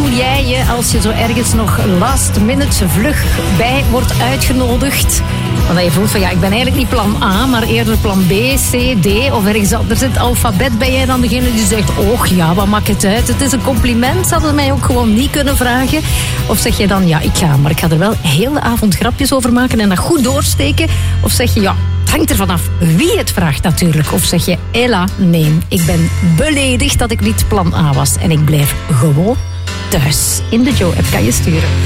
voel jij je als je zo ergens nog last minute vlug bij wordt uitgenodigd? Want je voelt van ja, ik ben eigenlijk niet plan A, maar eerder plan B, C, D of ergens anders in het alfabet. Ben jij dan degene die zegt, och ja, wat maakt het uit? Het is een compliment, ze hadden mij ook gewoon niet kunnen vragen. Of zeg je dan, ja, ik ga, maar ik ga er wel heel de avond grapjes over maken en dat goed doorsteken. Of zeg je, ja, het hangt er vanaf wie het vraagt natuurlijk. Of zeg je, Ella, nee, ik ben beledigd dat ik niet plan A was. En ik blijf gewoon thuis. In de Joe-app kan je sturen.